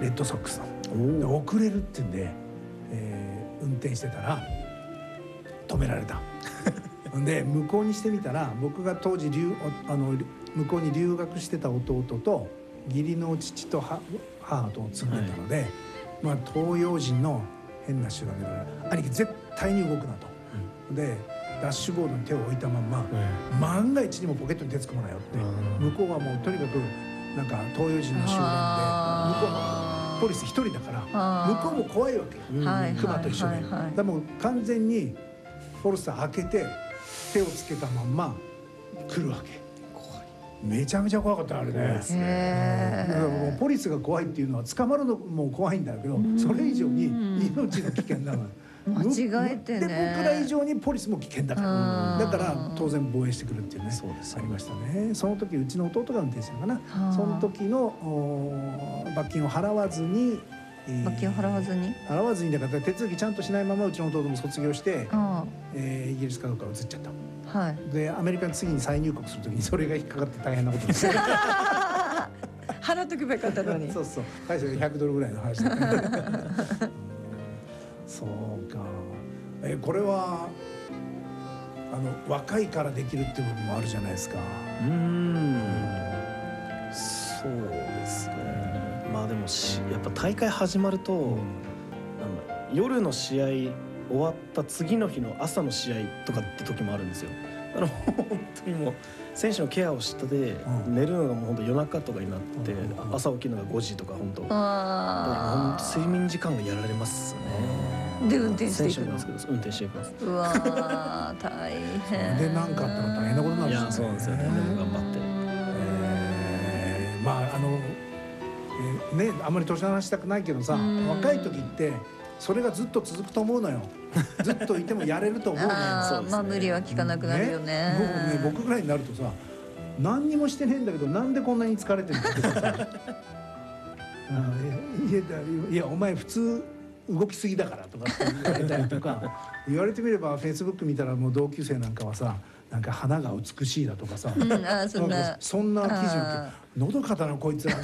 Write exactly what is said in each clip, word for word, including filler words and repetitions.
レッドソックスの。で遅れるって言うんで、えー、運転してたら止められたで向こうにしてみたら、僕が当時留あの向こうに留学してた弟と義理の父と母と住んでたので、はい、まあ、東洋人の変な集団だから兄貴絶対に動くなと、うん、でダッシュボードに手を置いたまんま、うん、万が一にもポケットに手突っ込まないよって、うん、向こうはもうとにかくなんか東洋人の集団で、向こうはポリス一人だから向こうも怖いわけよ、クマと一緒で。だからもう完全にポルスター開けて手をつけたまんま来るわけ。めちゃめちゃ怖かったあれね。へだからもうポリスが怖いっていうのは捕まるのも怖いんだけど、それ以上に命が危険なの。 間違えてね。 で僕ら以上にポリスも危険だから、だから当然防衛してくるっていうね。そうです、ありましたね。その時うちの弟が運転してるかな。その時の罰金を払わずに、 罰金を払わずに払わずにだから手続きちゃんとしないままうちの弟も卒業して、えー、イギリスかどうか移っちゃった。はい、でアメリカに次に再入国するときにそれが引っかかって大変なことです払っとけばよかったのにそうそう、返せばひゃくドルぐらいの話だったそうか、えこれはあの若いからできるっていう部分もあるじゃないですか。 うーん、そうですね。まあでもしやっぱ大会始まると、うん、あの夜の試合終わった次の日の朝の試合とかって時もあるんですよ。だから本当にもう選手のケアをして、うん、寝るのがもう本当夜中とかになって、うん、朝起きるのがごじとか本当。ああ。睡眠時間がやられますね。 で運転していくの。 選手なんですけど運転していきます。 うわ大変。 で何かあったら大変なことになるんですよね。いやそうなんですよね。でも頑張って。 えー、まああの、えー、ねあんまり年の話したくないけどさ、若い時ってそれがずっと続くと思うのよ。ずっといてもやれると思うのよ。 あ、ね、まあ無理は効かなくなるよね。 ね、もうね僕ぐらいになるとさ、何にもしてねえんだけどなんでこんなに疲れてるんだってさいやいやお前普通動きすぎだからとかって言われたりとか言われてみればフェイスブック見たらもう同級生なんかはさ、なんか花が美しいだとかさ、うん、あそんなそんな記事を喉かたなこいつら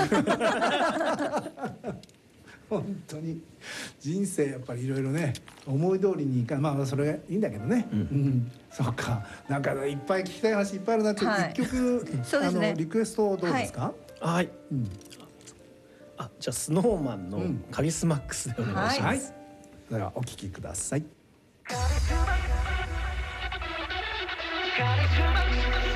本当に人生やっぱりいろいろね思い通りにいかまあそれがいいんだけどね、うんうん、そうか、なんかいっぱい聞きたい話いっぱいあるなって、はい、一曲あのリクエストどうですか？ はい、はい、うん、あじゃあスノーマンのカリスマックスでお願いします、はいはい、 ではお聴きください。カリスマックス